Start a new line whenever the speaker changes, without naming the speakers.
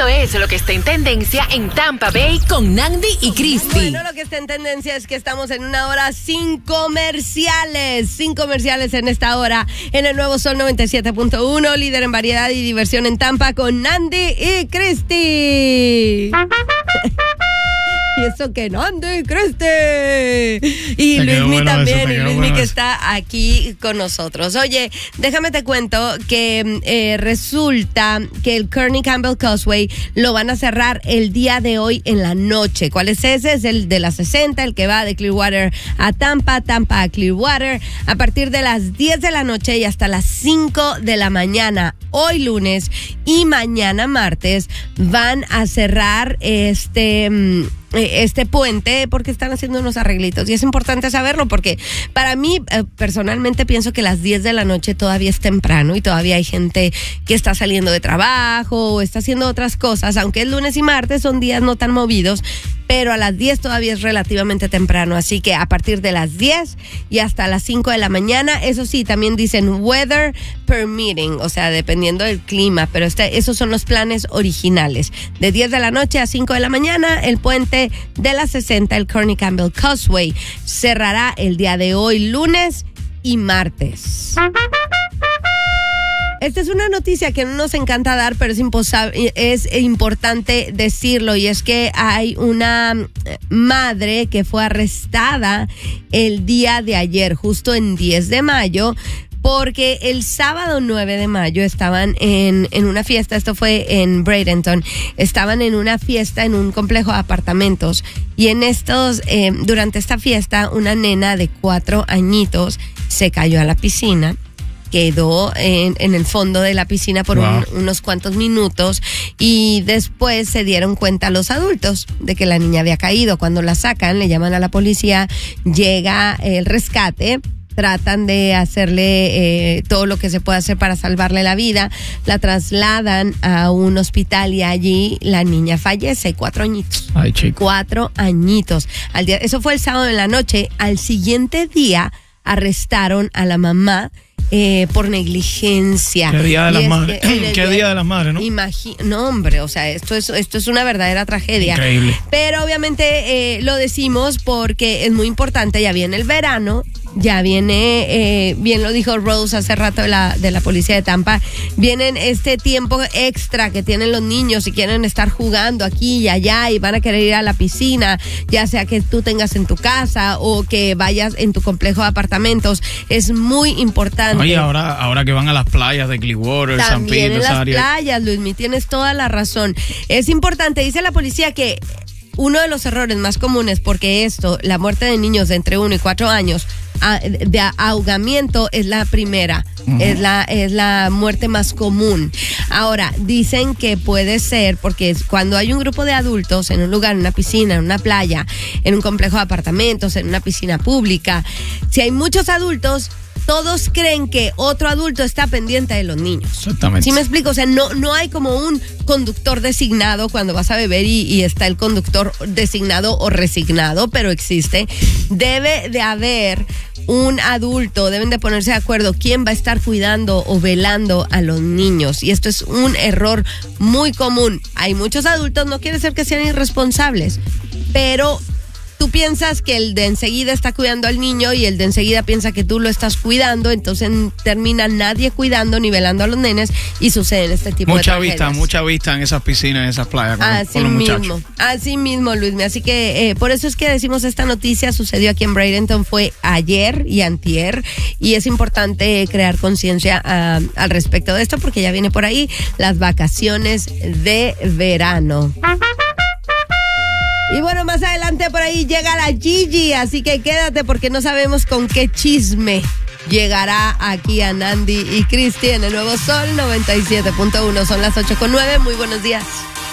Esto es lo que está en tendencia en Tampa Bay con Nandi y Christy.
Bueno, lo que está en tendencia es que estamos en una hora sin comerciales. Sin comerciales en esta hora en el Nuevo Sol 97.1, líder en variedad y diversión en Tampa con Nandi y Christy. Y eso que Nandi, Christy. Y Luismi bueno también, y Luismi bueno que está aquí con nosotros. Oye, déjame te cuento que resulta que el Kearney Campbell Causeway lo van a cerrar el día de hoy en la noche. ¿Cuál es ese? Es el de la 60, el que va de Clearwater a Tampa, Tampa a Clearwater, a partir de las 10 de la noche y hasta las 5 de la mañana. Hoy lunes y mañana martes van a cerrar este puente porque están haciendo unos arreglitos y es importante saberlo porque para mí personalmente pienso que las 10 de la noche todavía es temprano y todavía hay gente que está saliendo de trabajo o está haciendo otras cosas, aunque es lunes y martes son días no tan movidos, pero a las 10 todavía es relativamente temprano, así que a partir de las 10 y hasta las 5 de la mañana, eso sí, también dicen weather permitting, o sea, dependiendo del clima, pero esos son los planes originales. De 10 de la noche a 5 de la mañana, el puente de la 60, el Kearney Campbell Causeway, cerrará el día de hoy, lunes y martes. Esta es una noticia que no nos encanta dar, pero es importante decirlo, y es que hay una madre que fue arrestada el día de ayer, justo en 10 de mayo, porque el sábado 9 de mayo estaban en una fiesta, esto fue en Bradenton, estaban en una fiesta en un complejo de apartamentos, y durante esta fiesta una nena de 4 añitos se cayó a la piscina. Quedó en el fondo de la piscina por unos cuantos minutos y después se dieron cuenta los adultos de que la niña había caído. Cuando la sacan, le llaman a la policía, llega el rescate, tratan de hacerle todo lo que se puede hacer para salvarle la vida, la trasladan a un hospital y allí la niña fallece, 4 añitos.
Ay, chico.
4 añitos. Eso fue el sábado en la noche. Al siguiente día arrestaron a la mamá por negligencia.
¿Qué día de las madres? ¿Qué día de las madres, no?
No, hombre, o sea, esto es una verdadera tragedia.
Increíble.
Pero obviamente lo decimos porque es muy importante, ya viene el verano, ya viene, bien lo dijo Rose hace rato de la policía de Tampa, vienen este tiempo extra que tienen los niños y quieren estar jugando aquí y allá y van a querer ir a la piscina, ya sea que tú tengas en tu casa o que vayas en tu complejo de apartamentos, es muy importante.
Oye, ahora que van a las playas de Clearwater, San Pedro,
también en las playas, Luismi, tienes toda la razón. Es importante, dice la policía que uno de los errores más comunes, porque la muerte de niños de entre 1 y 4 años de ahogamiento es la primera, es la muerte más común. Ahora, dicen que puede ser porque cuando hay un grupo de adultos en un lugar, en una piscina, en una playa, en un complejo de apartamentos, en una piscina pública, si hay muchos adultos, todos creen que otro adulto está pendiente de los niños.
Exactamente.
¿Sí me explico? O sea, no hay como un conductor designado cuando vas a beber y está el conductor designado o resignado, pero existe. Debe de haber un adulto, deben de ponerse de acuerdo quién va a estar cuidando o velando a los niños. Y esto es un error muy común. Hay muchos adultos, no quiere ser que sean irresponsables, pero tú piensas que el de enseguida está cuidando al niño y el de enseguida piensa que tú lo estás cuidando, entonces termina nadie cuidando ni velando a los nenes y suceden este tipo de tragedias.
Mucha vista en esas piscinas, en esas playas con los muchachos.
Así mismo, Luismi. Así que por eso es que decimos esta noticia, sucedió aquí en Bradenton, fue ayer y antier, y es importante crear conciencia al respecto de esto porque ya viene por ahí las vacaciones de verano. Y bueno, más adelante por ahí llega la Gigi, así que quédate porque no sabemos con qué chisme llegará aquí a Nandi y Christy en el Nuevo Sol 97.1. Son las 8:09. Muy buenos días.